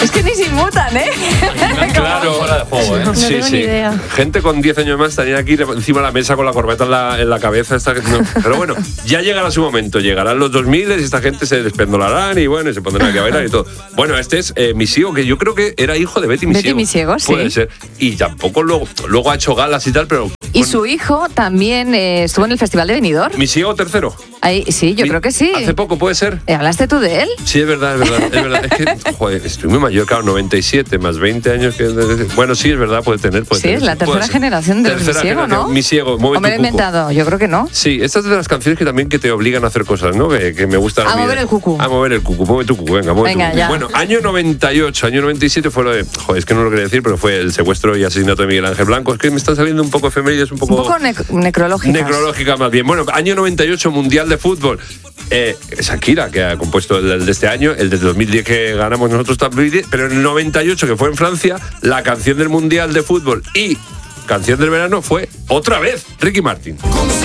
Es que ni se inmutan, ¿eh? Claro, fuera de juego, ¿eh? No sí, tengo sí. ni idea. Gente con 10 años más estaría aquí encima de la mesa con la corbata en la cabeza. Pero bueno, ya llegará su momento. Llegarán los 2000 y esta gente se despendolarán y bueno, y se pondrán aquí a bailar y todo. Bueno, este es Misiego, que yo creo que era hijo de Betty Misiego. Betty Misiego, sí. Puede ser. Y tampoco luego ha hecho galas y tal, pero... Y su hijo también estuvo en el Festival de Benidorm. Misiego tercero. Ahí, sí, yo creo que sí. Hace poco, ¿puede ser? ¿Hablaste tú de él? Sí, es verdad. Es que, joder, estoy muy mayor, claro, 97 más 20 años. Bueno, sí, es verdad, puede tener. Sí, es la tercera generación de Misiego, ¿no? Misiego, mueve ¿O me lo he tu cuco. inventado? Yo creo que no. Sí, estas de las canciones que también que te obligan a hacer cosas, ¿no? Que me gustan. A mover el cucú. A mover el cucú, mueve tu cucú, venga, mueve tu Venga, cucú. ya. Bueno, año 98, año 97 fue lo de... Joder, es que no lo quería decir, pero fue el secuestro y asesinato de Miguel Ángel Blanco. Es que me están saliendo un poco efemérides, un poco necrológicas. Necrológica más bien. Bueno, año 98, Mundial de Fútbol. Shakira, que ha compuesto el de este año, el de 2010 que ganamos nosotros también, pero en el 98, que fue en Francia, la canción del Mundial de Fútbol y canción del verano fue otra vez Ricky Martin.